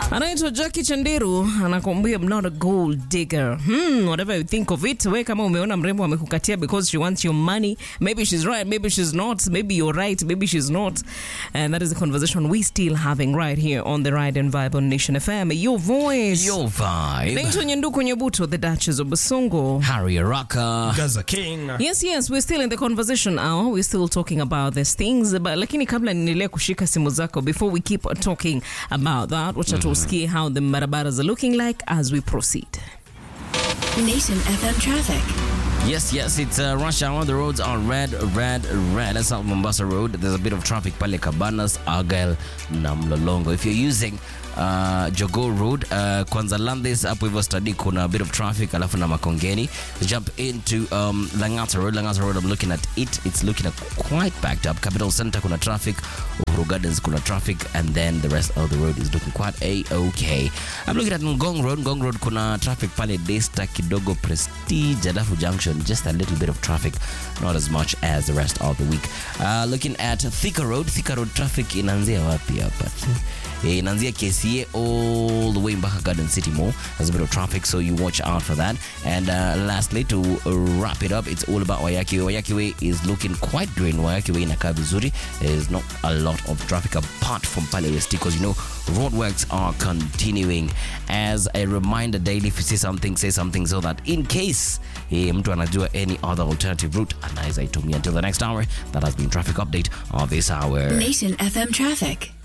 Anaitwa Jackie Chandiru anakuambia I'm not a gold digger. Whatever you think of it. Wewe kama umeona mrembo amekukatia because she wants your money, maybe she's right, maybe she's not, maybe you're right, maybe she's not. And that is the conversation we still having right here on the Ride and Vibe on Nation FM. Your voice. Your vibe. Naitwa Nyanduku Nyabuto, the Duchess of Basongo. Harry Araka. Gaza King. Yes, we're still in the conversation hour. We're still talking about these things. But lakini kabla niendelee kushika simu zako, before we keep talking about that, wacha tusikie how the barabaras are looking like as we proceed. Nation FM traffic. Yes, it's rush hour. The roads are red. That's out Mombasa Road. There's a bit of traffic pale Cabanas, Argyle, na Mlolongo. If you're using Jogoo Road, Kwanza Landis, hapo hivyo study kuna a bit of traffic, alafu na Makongeni. Jump into Langata Road, I'm looking at it. It's looking quite backed up. Capital Center kuna traffic, Uhuru Gardens kuna traffic, and then the rest of the road is looking quite okay. I'm looking at Ngong Road kuna traffic pale Daystar kidogo Prestige, alafu Junction, just a little bit of traffic, not as much as the rest of the week. Looking at Thika Road traffic inaanzia wapi hapa? Inaanzia KCA all the way mpaka Garden City Mall. There's a bit of traffic, so you watch out for that. And lastly, to wrap it up, it's all about Wayaki Way. Wayaki Way is looking quite green. Wayaki Way inakaa vizuri. There's not a lot of traffic apart from Pale West, because you know roadworks are continuing. As a reminder daily, if you see something, say something, so that in case mtu anajua any other alternative route, anaweza itumia. Until the next hour, that has been traffic update of this hour. Nation FM traffic.